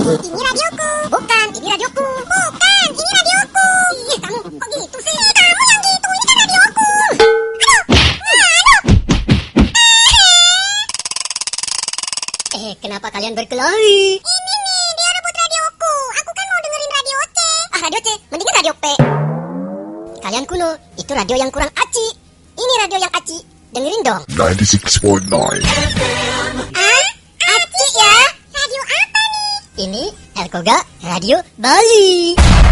Ini radioku. Bukan, ini radioku. Bukan, ini radioku. Ih, kamu kok gitu sih? Kamu yang gitu, ini kan radioku. Aduh. Kenapa kalian berkelahi? Ini nih, dia rebut radioku. Aku kan mau dengerin radio C. Radio C, mendingan radio P. Kalian kuno, itu radio yang kurang aci. Ini radio yang aci. Dengerin dong. 96.9 Aci ya? Radio apa nih? Ini Elkoga Radio Bali.